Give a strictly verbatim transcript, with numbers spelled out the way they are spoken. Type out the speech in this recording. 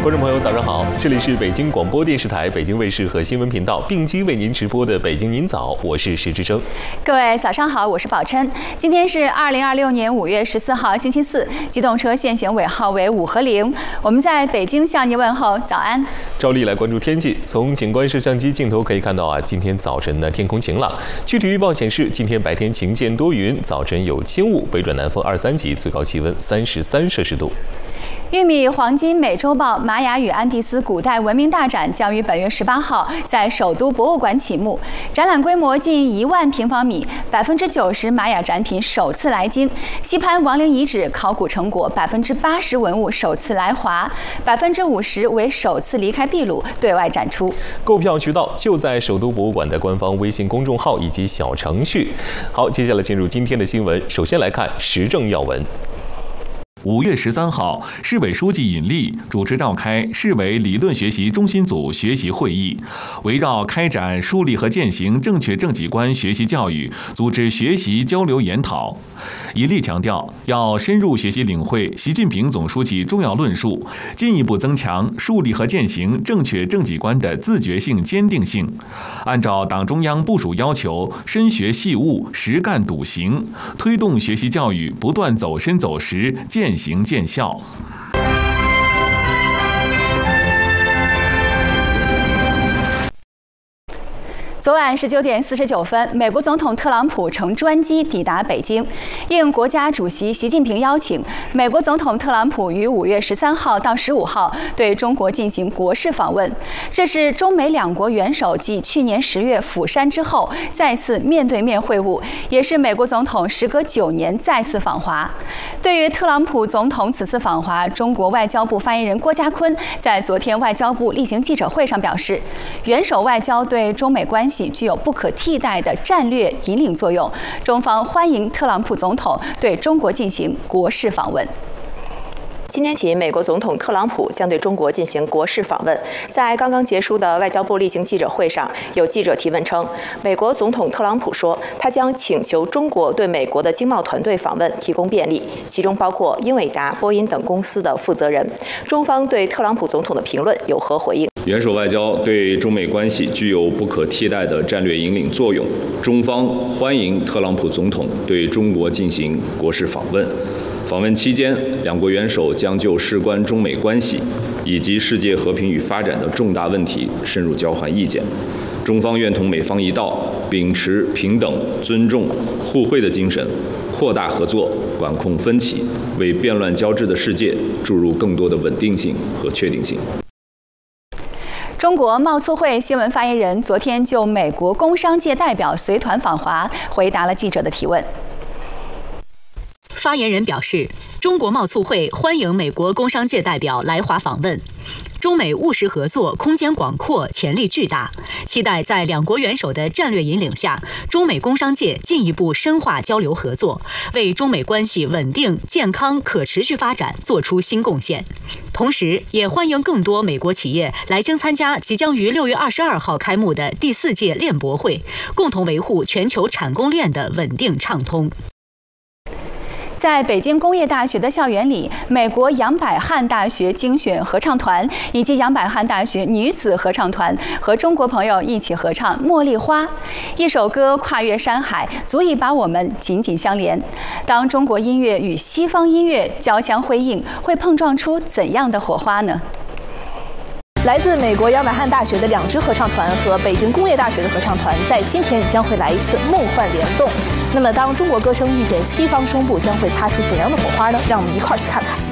观众朋友，早上好！这里是北京广播电视台、北京卫视和新闻频道并机为您直播的《北京您早》，我是石之声。 各位早上好，我是宝琛。今天是二零二六年五月十四号，星期四，机动车限行尾号为五和零。我们在北京向您问候早安。 照例来关注天气，从景观摄像机镜头可以看到啊，今天早晨的天空晴朗。具体预报显示，今天白天晴间多云，早晨有轻雾，北转南风二三级，最高气温三十三摄氏度。 玉米黄金美洲豹玛雅与安第斯古代文明大展将于本月十八号在首都博物馆启幕，展览规模近一万平方米，百分之九十玛雅展品首次来京，西潘亡灵遗址考古成果百分之八十文物首次来华，百分之五十为首次离开秘鲁对外展出。 购票渠道就在首都博物馆的官方微信公众号以及小程序。好，接下来进入今天的新闻，首先来看时政要闻。 五月十三号，市委书记尹力主持召开市委理论学习中心组学习会议，围绕开展树立和践行正确正己观学习教育，组织学习交流研讨。尹力强调，要深入学习领会习近平总书记重要论述，进一步增强树立和践行正确正己观的自觉性、坚定性，按照党中央部署要求，深学细悟、实干笃行，推动学习教育不断走深走实、渐行渐效。 昨晚十九点四十九分，美国总统特朗普乘专机抵达北京。应国家主席习近平邀请，美国总统特朗普于五月十三号到十五号对中国进行国事访问。这是中美两国元首继去年十月釜山之后再次面对面会晤，也是美国总统时隔九年再次访华。对于特朗普总统此次访华，中国外交部发言人郭家坤在昨天外交部例行记者会上表示，元首外交对中美关系具有不可替代的战略引领作用，中方欢迎特朗普总统对中国进行国事访问。 今天起，美国总统特朗普将对中国进行国事访问。在刚刚结束的外交部例行记者会上，有记者提问称，美国总统特朗普说，他将请求中国对美国的经贸团队访问提供便利，其中包括英伟达、波音等公司的负责人。中方对特朗普总统的评论有何回应？ 元首外交对中美关系具有不可替代的战略引领作用，中方欢迎特朗普总统对中国进行国事访问。访问期间，两国元首将就事关中美关系以及世界和平与发展的重大问题深入交换意见。中方愿同美方一道，秉持平等、尊重、互惠的精神，扩大合作，管控分歧，为变乱交织的世界注入更多的稳定性和确定性。 中国贸促会新闻发言人昨天就美国工商界代表随团访华，回答了记者的提问。 发言人表示，中国贸促会欢迎美国工商界代表来华访问，中美务实合作空间广阔，潜力巨大，期待在两国元首的战略引领下，中美工商界进一步深化交流合作，为中美关系稳定、健康、可持续发展做出新贡献。同时，也欢迎更多美国企业来京参加即将于六月二十二号开幕的第四届链博会，共同维护全球产供链的稳定畅通。 在北京工业大学的校园里，美国杨百翰大学精选合唱团以及杨百翰大学女子合唱团和中国朋友一起合唱《茉莉花》。一首歌跨越山海，足以把我们紧紧相连。当中国音乐与西方音乐交相辉映，会碰撞出怎样的火花呢？ 来自美国杨百翰大学的两支合唱团和北京工业大学的合唱团在今天将会来一次梦幻联动。那么，当中国歌声遇见西方声部，将会擦出怎样的火花呢？让我们一块儿去看看。